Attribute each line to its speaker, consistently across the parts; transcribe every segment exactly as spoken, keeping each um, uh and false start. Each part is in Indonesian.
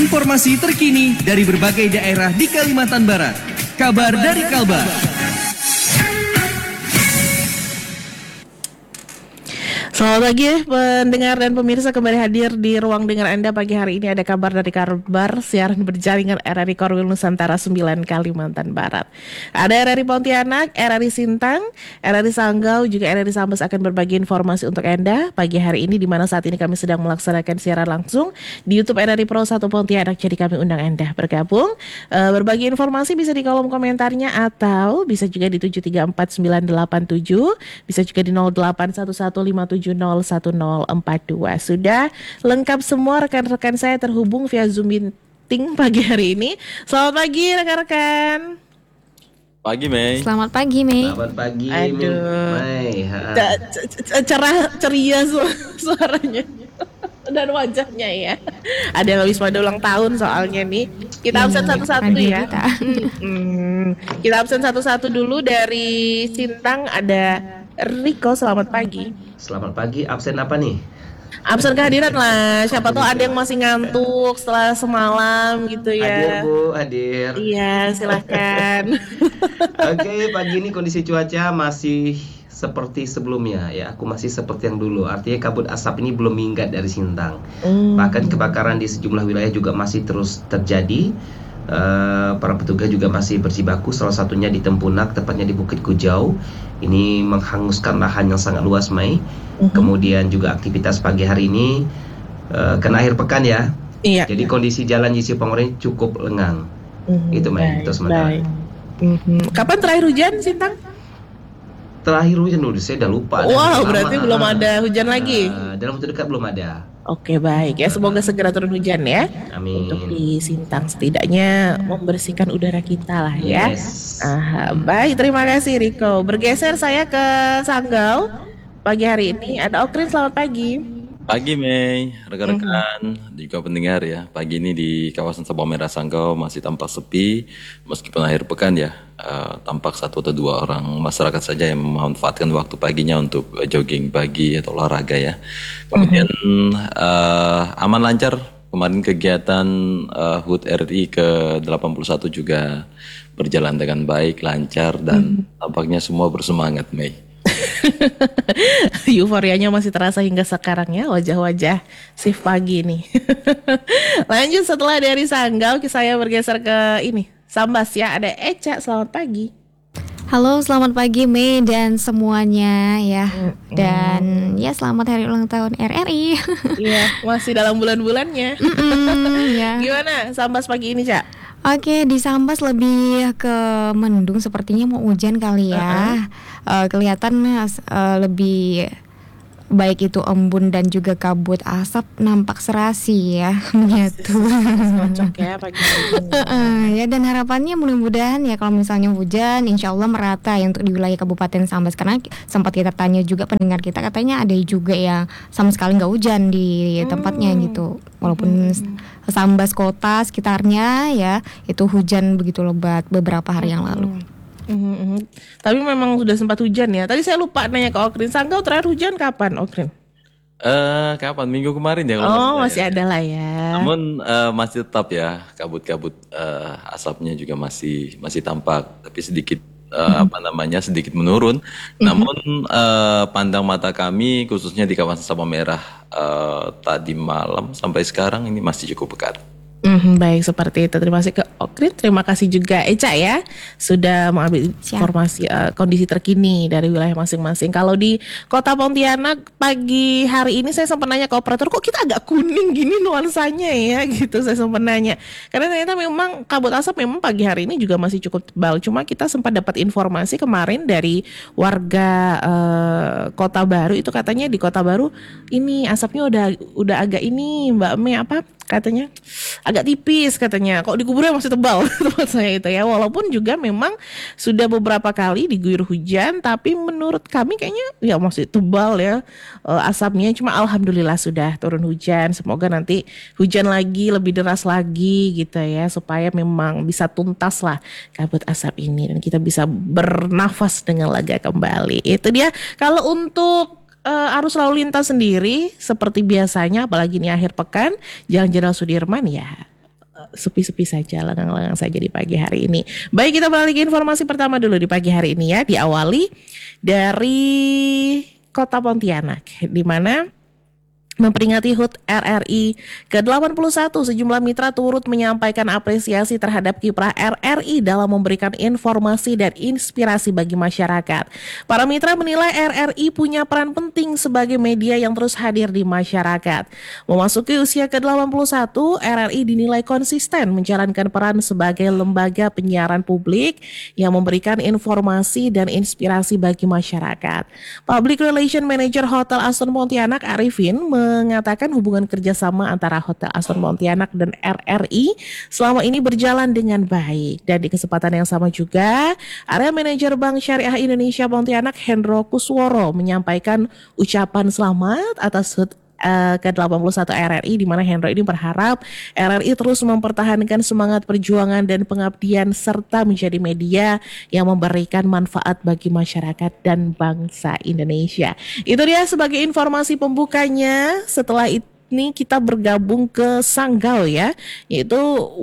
Speaker 1: Informasi terkini dari berbagai daerah di Kalimantan Barat. Kabar dari Kalbar.
Speaker 2: Selamat pagi pendengar dan pemirsa, kembali hadir di ruang dengar Anda pagi hari ini. Ada kabar dari Kalbar, siaran berjaringan R R I Korwil Nusantara sembilan Kalimantan Barat. Ada R R I Pontianak, R R I Sintang, R R I Sanggau, juga R R I Sambas akan berbagi informasi untuk Anda pagi hari ini, di mana saat ini kami sedang melaksanakan siaran langsung di YouTube R R I Pro satu Pontianak. Jadi kami undang Anda bergabung, uh, berbagi informasi bisa di kolom komentarnya atau bisa juga di tujuh tiga empat sembilan delapan tujuh, bisa juga di nol delapan satu satu lima tujuh nol satu nol empat dua. Sudah lengkap semua, rekan-rekan saya terhubung via Zoom meeting pagi hari ini. Selamat pagi rekan-rekan.
Speaker 3: Pagi Mei.
Speaker 4: Selamat pagi Mei.
Speaker 5: Selamat pagi
Speaker 2: Aduh.
Speaker 5: Mei.
Speaker 2: C- c- c- cerah ceria su- suaranya dan wajahnya ya. Ada yang habis pada ulang tahun soalnya nih. Kita absen satu-satu ya.
Speaker 4: Kita.
Speaker 2: Hmm, kita absen satu-satu dulu. Dari Sintang ada Riko, selamat pagi.
Speaker 5: Selamat pagi, absen apa nih?
Speaker 2: Absen kehadiran lah. Siapa tahu ada yang masih ngantuk setelah semalam gitu ya.
Speaker 5: Hadir Bu, hadir.
Speaker 2: Iya, silahkan.
Speaker 5: Oke, pagi ini kondisi cuaca masih seperti sebelumnya ya. Aku masih seperti yang dulu. Artinya kabut asap ini belum minggat dari Sintang.
Speaker 2: Hmm.
Speaker 5: Bahkan kebakaran di sejumlah wilayah juga masih terus terjadi. Uh, para petugas juga masih berjibaku, salah satunya di Tempunak, tepatnya di Bukit Kujau. Ini menghanguskan lahan yang sangat luas, Mei. Uh-huh. Kemudian juga aktivitas pagi hari ini uh, kena akhir pekan ya.
Speaker 2: Iya.
Speaker 5: Jadi kondisi jalan Yisi Pangoreng cukup lengang. Uh-huh. Itu Mei, itu sementara.
Speaker 2: Uh-huh. Kapan terakhir hujan, Sintang?
Speaker 5: Terakhir hujan dulu, saya udah lupa.
Speaker 2: Wow, berarti lama. Belum ada hujan lagi.
Speaker 5: Uh, dalam waktu dekat belum ada.
Speaker 2: Oke, baik ya, semoga segera turun hujan ya.
Speaker 5: Amin.
Speaker 2: Untuk di Sintang setidaknya membersihkan udara kita lah ya.
Speaker 5: Yes.
Speaker 2: Aha, baik, terima kasih Riko. Bergeser saya ke Sanggau. Pagi hari ini ada Okrin, selamat pagi.
Speaker 3: Pagi Mei, rekan-rekan, mm-hmm. juga pendengar ya. Pagi ini di kawasan Sabang Merah Sanggau masih tampak sepi, meskipun akhir pekan ya. Uh, tampak satu atau dua orang masyarakat saja yang memanfaatkan waktu paginya untuk uh, jogging pagi atau olahraga ya. Kemudian mm-hmm. uh, aman lancar, kemarin kegiatan uh, H U T R I ke delapan puluh satu juga berjalan dengan baik, lancar, dan mm-hmm. tampaknya semua bersemangat Mei.
Speaker 2: Euforianya masih terasa hingga sekarang ya, wajah-wajah shift pagi nih. Lanjut, setelah dari Sanggau saya bergeser ke ini Sambas ya, ada Eca, selamat pagi.
Speaker 4: Halo, selamat pagi Mei dan semuanya ya. Mm-hmm. Dan ya selamat hari ulang tahun R R I.
Speaker 2: Iya, masih dalam bulan-bulannya.
Speaker 4: Ya.
Speaker 2: Gimana Sambas pagi ini, Cak?
Speaker 4: Oke, di Sambas lebih ke mendung, sepertinya mau hujan kali ya. Uh-huh. Uh, kelihatan uh, lebih baik itu embun dan juga kabut asap nampak serasi ya, gitu.
Speaker 2: Cocok ya pagi ini.
Speaker 4: Uh, ya, dan harapannya mudah-mudahan ya kalau misalnya hujan, insya Allah merata ya untuk di wilayah Kabupaten Sambas. Karena sempat kita tanya juga pendengar kita, katanya ada juga yang sama sekali nggak hujan di tempatnya hmm. gitu. Walaupun hmm. Sambas kota sekitarnya ya itu hujan begitu lebat beberapa hari yang lalu.
Speaker 2: Mm-hmm. Tapi memang sudah sempat hujan ya. Tadi saya lupa nanya ke Okrin, Sanggau terakhir hujan kapan Okrin?
Speaker 3: Eh uh, kapan? Minggu kemarin ya.
Speaker 2: Oh masih ya. Ada lah ya.
Speaker 3: Namun uh, masih tetap ya kabut-kabut, uh, asapnya juga masih masih tampak, tapi sedikit uh, mm-hmm. apa namanya sedikit menurun. Mm-hmm. Namun uh, pandang mata kami khususnya di kawasan Sabang Merah uh, tadi malam sampai sekarang ini masih cukup pekat.
Speaker 2: Mm, baik, seperti itu. Terima kasih ke Okrin, terima kasih juga Eca ya sudah mengambil informasi uh, kondisi terkini dari wilayah masing-masing. Kalau di Kota Pontianak pagi hari ini saya sempat nanya ke operator, kok kita agak kuning gini nuansanya ya gitu. Saya sempat nanya karena ternyata memang kabut asap memang pagi hari ini juga masih cukup tebal. Cuma kita sempat dapat informasi kemarin dari warga uh, Kota Baru, itu katanya di Kota Baru ini asapnya udah udah agak ini Mbak Mei apa katanya agak tipis katanya, kok di kuburnya masih tebal tempat saya itu ya. Walaupun juga memang sudah beberapa kali diguyur hujan, tapi menurut kami kayaknya ya masih tebal ya uh, asapnya. Cuma alhamdulillah sudah turun hujan, semoga nanti hujan lagi lebih deras lagi gitu ya, supaya memang bisa tuntas lah kabut asap ini dan kita bisa bernafas dengan lega kembali. Itu dia. Kalau untuk Uh, arus lalu lintas sendiri seperti biasanya, apalagi ini akhir pekan, Jalan Jenderal Sudirman ya sepi-sepi saja, lengang-lengang saja di pagi hari ini. Baik, kita beralih ke informasi pertama dulu di pagi hari ini ya. Diawali dari Kota Pontianak, di mana memperingati H U T R R I ke delapan puluh satu, sejumlah mitra turut menyampaikan apresiasi terhadap kiprah R R I dalam memberikan informasi dan inspirasi bagi masyarakat. Para mitra menilai R R I punya peran penting sebagai media yang terus hadir di masyarakat. Memasuki usia ke delapan puluh satu, R R I dinilai konsisten menjalankan peran sebagai lembaga penyiaran publik yang memberikan informasi dan inspirasi bagi masyarakat. Public Relation Manager Hotel Aston Pontianak, Arifin, mengatakan hubungan kerjasama antara Hotel Aston Pontianak dan R R I selama ini berjalan dengan baik. Dan di kesempatan yang sama juga, Area Manajer Bank Syariah Indonesia Pontianak, Hendro Kusworo, menyampaikan ucapan selamat atas H U T Uh, ke delapan puluh satu R R I, di mana Hendro ini berharap R R I terus mempertahankan semangat perjuangan dan pengabdian serta menjadi media yang memberikan manfaat bagi masyarakat dan bangsa Indonesia. Itu dia sebagai informasi pembukanya. Setelah ini kita bergabung ke Sanggau ya, yaitu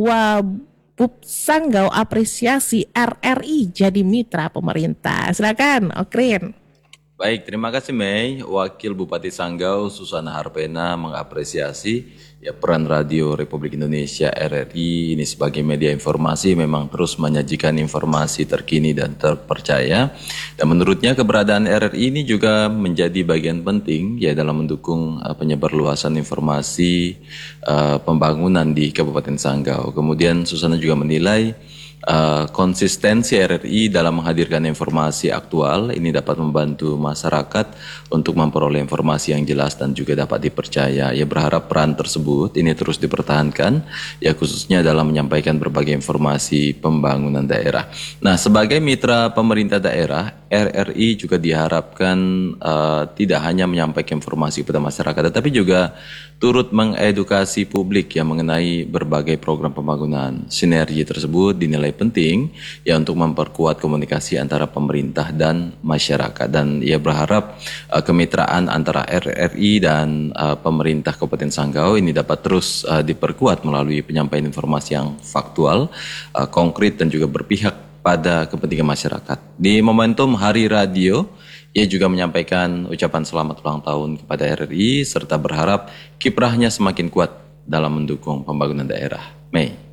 Speaker 2: Wabub Sanggau apresiasi R R I jadi mitra pemerintah. Silakan, Okrin.
Speaker 3: Baik, terima kasih Mei. Wakil Bupati Sanggau Susana Harpena mengapresiasi ya peran Radio Republik Indonesia R R I ini sebagai media informasi memang terus menyajikan informasi terkini dan terpercaya. Dan menurutnya keberadaan R R I ini juga menjadi bagian penting ya dalam mendukung uh, penyebarluasan informasi uh, pembangunan di Kabupaten Sanggau. Kemudian Susana juga menilai Uh, konsistensi R R I dalam menghadirkan informasi aktual ini dapat membantu masyarakat untuk memperoleh informasi yang jelas dan juga dapat dipercaya. Ia berharap peran tersebut ini terus dipertahankan ya khususnya dalam menyampaikan berbagai informasi pembangunan daerah. Nah, sebagai mitra pemerintah daerah, R R I juga diharapkan uh, tidak hanya menyampaikan informasi kepada masyarakat tetapi juga turut mengedukasi publik yang mengenai berbagai program pembangunan. Sinergi tersebut dinilai penting ya untuk memperkuat komunikasi antara pemerintah dan masyarakat, dan ia berharap uh, kemitraan antara R R I dan uh, pemerintah Kabupaten Sanggau ini dapat terus uh, diperkuat melalui penyampaian informasi yang faktual, uh, konkret dan juga berpihak pada kepentingan masyarakat. Di momentum Hari Radio, ia juga menyampaikan ucapan selamat ulang tahun kepada R R I serta berharap kiprahnya semakin kuat dalam mendukung pembangunan daerah. Mei.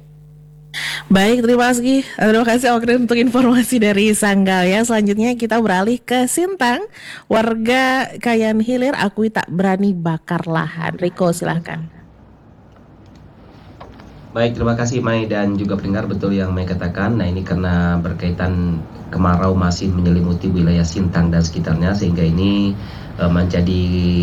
Speaker 2: Baik, terima kasih. Terima kasih Okrin untuk informasi dari Sanggau ya. Selanjutnya kita beralih ke Sintang. Warga Kayan Hilir akui tak berani bakar lahan. Riko, silahkan.
Speaker 5: Baik, terima kasih Mai dan juga pendengar, betul yang Mai katakan. Nah, ini karena berkaitan kemarau masih menyelimuti wilayah Sintang dan sekitarnya, sehingga ini e, menjadi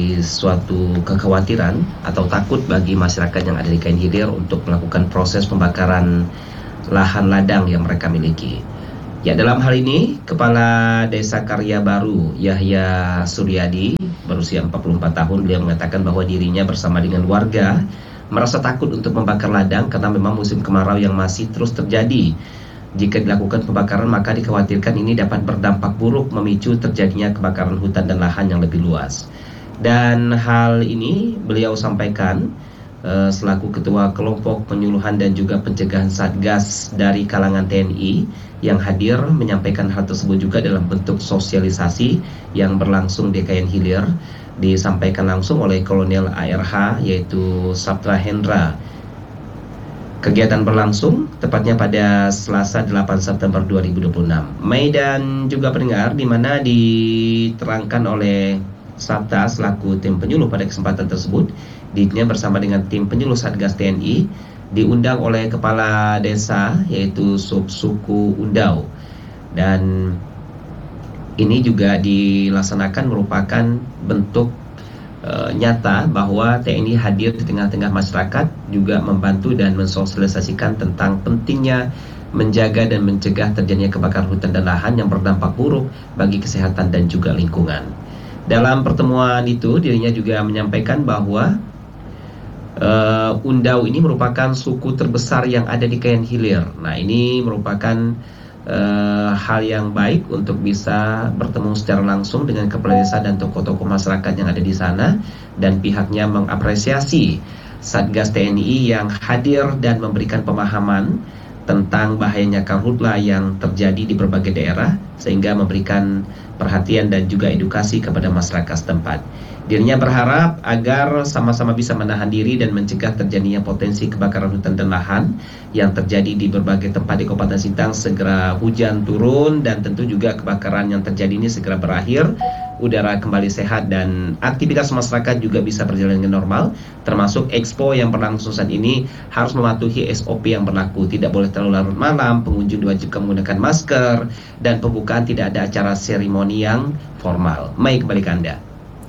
Speaker 5: suatu kekhawatiran atau takut bagi masyarakat yang ada di Kayan Hilir untuk melakukan proses pembakaran lahan ladang yang mereka miliki. Ya, dalam hal ini Kepala Desa Karya Baru Yahya Suryadi berusia empat puluh empat tahun, beliau mengatakan bahwa dirinya bersama dengan warga merasa takut untuk membakar ladang karena memang musim kemarau yang masih terus terjadi. Jika dilakukan pembakaran maka dikhawatirkan ini dapat berdampak buruk memicu terjadinya kebakaran hutan dan lahan yang lebih luas. Dan hal ini beliau sampaikan uh, selaku Ketua Kelompok Penyuluhan dan juga Pencegahan Satgas dari kalangan T N I yang hadir menyampaikan hal tersebut juga dalam bentuk sosialisasi yang berlangsung di Kayan Hilir, disampaikan langsung oleh Kolonel A R H yaitu Sabtra Hendra. Kegiatan berlangsung tepatnya pada Selasa delapan September dua ribu dua puluh enam. Mei dan juga pendengar, di mana diterangkan oleh Sabta selaku tim penyuluh pada kesempatan tersebut, dirinya bersama dengan tim penyuluh Satgas T N I diundang oleh Kepala Desa yaitu Subsuku Undau, dan ini juga dilaksanakan merupakan bentuk e, nyata bahwa T N I hadir di tengah-tengah masyarakat, juga membantu dan mensosialisasikan tentang pentingnya menjaga dan mencegah terjadinya kebakaran hutan dan lahan yang berdampak buruk bagi kesehatan dan juga lingkungan. Dalam pertemuan itu dirinya juga menyampaikan bahwa e, Undau ini merupakan suku terbesar yang ada di Kayan Hilir. Nah, ini merupakan Uh, hal yang baik untuk bisa bertemu secara langsung dengan kepala desa dan tokoh-tokoh masyarakat yang ada di sana, dan pihaknya mengapresiasi Satgas T N I yang hadir dan memberikan pemahaman tentang bahayanya karhutla yang terjadi di berbagai daerah, sehingga memberikan perhatian dan juga edukasi kepada masyarakat setempat. Dirinya berharap agar sama-sama bisa menahan diri dan mencegah terjadinya potensi kebakaran hutan dan lahan yang terjadi di berbagai tempat di Kabupaten Sintang. Segera hujan turun dan tentu juga kebakaran yang terjadi ini segera berakhir, udara kembali sehat dan aktivitas masyarakat juga bisa berjalan dengan normal, termasuk expo yang berlangsung saat ini harus mematuhi S O P yang berlaku. Tidak boleh terlalu larut malam, pengunjung diwajibkan menggunakan masker, dan pembukaan tidak ada acara seremoni yang formal. Mei, kembali ke Anda.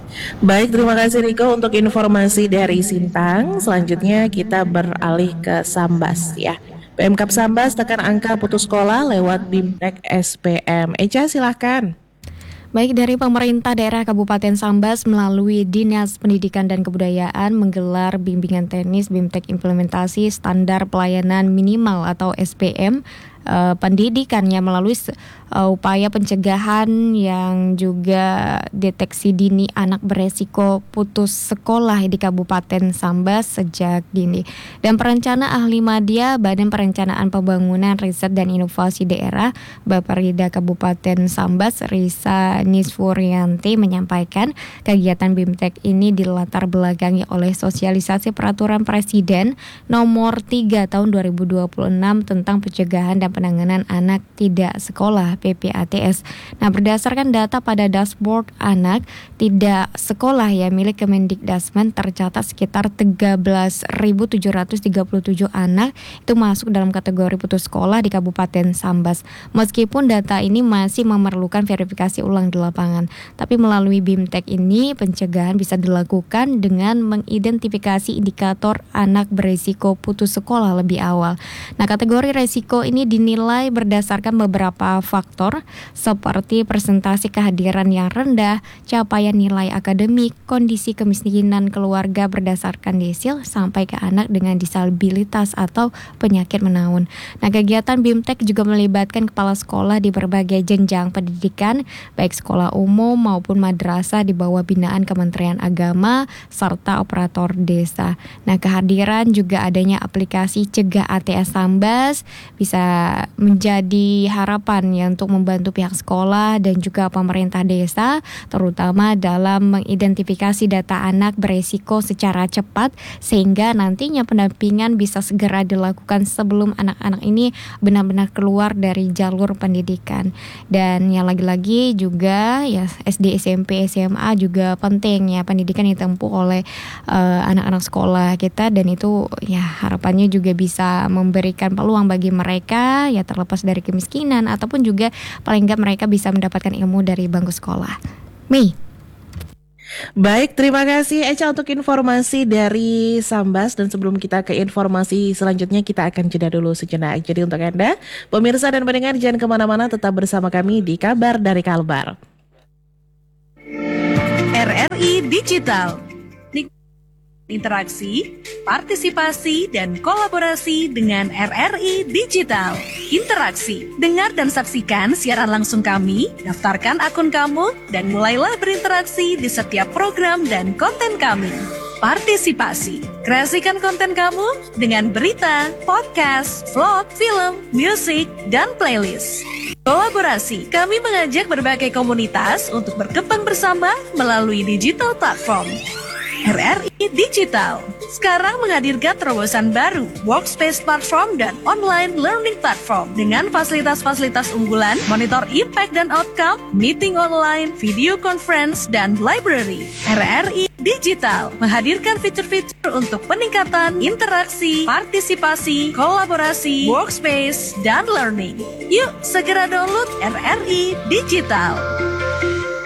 Speaker 2: Baik, terima kasih Riko untuk informasi dari Sintang. Selanjutnya kita beralih ke Sambas ya. Pemkab Sambas tekan angka putus sekolah lewat Bimtek S P M. Eca, silahkan.
Speaker 4: Baik, dari pemerintah daerah Kabupaten Sambas melalui Dinas Pendidikan dan Kebudayaan menggelar bimbingan teknis Bimtek Implementasi Standar Pelayanan Minimal atau S P M uh, pendidikannya melalui uh, upaya pencegahan yang juga deteksi dini anak beresiko putus sekolah di Kabupaten Sambas sejak dini. Dan perencana ahli media Badan Perencanaan Pembangunan Riset dan Inovasi Daerah Baparida Kabupaten Sambas Risa Nisfurianti menyampaikan kegiatan Bimtek ini dilatar belakangi oleh sosialisasi peraturan Presiden nomor tiga tahun dua ribu dua puluh enam tentang pencegahan dan penanganan anak tidak sekolah P P A T S. Nah, berdasarkan data pada dashboard anak tidak sekolah ya milik Kemendikdasmen tercatat sekitar tiga belas ribu tujuh ratus tiga puluh tujuh anak itu masuk dalam kategori putus sekolah di Kabupaten Sambas. Meskipun data ini masih memerlukan verifikasi ulang di lapangan, tapi melalui Bimtek ini pencegahan bisa dilakukan dengan mengidentifikasi indikator anak berisiko putus sekolah lebih awal. Nah, kategori risiko ini dinilai berdasarkan beberapa faktor seperti presentasi kehadiran yang rendah, capaian nilai akademik, kondisi kemiskinan keluarga berdasarkan desil, sampai ke anak dengan disabilitas atau penyakit menaun. Nah, kegiatan Bimtek juga melibatkan kepala sekolah di berbagai jenjang pendidikan, baik sekolah umum maupun madrasah di bawah binaan Kementerian Agama serta operator desa. Nah, kehadiran juga adanya aplikasi Cegah A T S Sambas bisa menjadi harapan ya untuk membantu pihak sekolah dan juga pemerintah desa terutama dalam mengidentifikasi data anak beresiko secara cepat sehingga nantinya pendampingan bisa segera dilakukan sebelum anak-anak ini benar-benar keluar dari jalur pendidikan. Dan yang lagi-lagi juga ya S D, S M P, S M A juga penting ya pendidikan yang ditempuh oleh uh, anak-anak sekolah kita, dan itu ya harapannya juga bisa memberikan peluang bagi mereka ya terlepas dari kemiskinan ataupun juga paling enggak mereka bisa mendapatkan ilmu dari bangku sekolah. Mei.
Speaker 2: Baik, terima kasih Eca untuk informasi dari Sambas, dan sebelum kita ke informasi selanjutnya kita akan jeda dulu sejenak. Jadi untuk Anda pemirsa dan pendengar jangan kemana-mana, tetap bersama kami di Kabar dari Kalbar.
Speaker 6: R R I Digital, interaksi, partisipasi, dan kolaborasi dengan R R I Digital. Interaksi, dengar dan saksikan siaran langsung kami, daftarkan akun kamu, dan mulailah berinteraksi di setiap program dan konten kami. Partisipasi, kreasikan konten kamu dengan berita, podcast, vlog, film, musik, dan playlist. Kolaborasi, kami mengajak berbagai komunitas untuk berkembang bersama melalui digital platform. R R I Digital sekarang menghadirkan terobosan baru, workspace platform dan online learning platform dengan fasilitas-fasilitas unggulan, monitor impact dan outcome, meeting online, video conference, dan library. R R I Digital menghadirkan fitur-fitur untuk peningkatan interaksi, partisipasi, kolaborasi, workspace, dan learning. Yuk segera download R R I Digital.